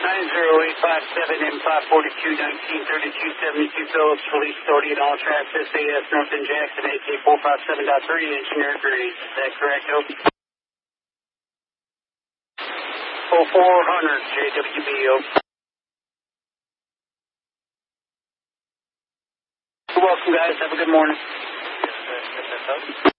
90857 M542 193272 Phillips, Police Authority and all traffic, SAS North in Jackson, AK457.3, engineer agrees. Is that correct, Hope? 0400 JWBO. You're welcome, guys. Have a good morning. Yes, sir.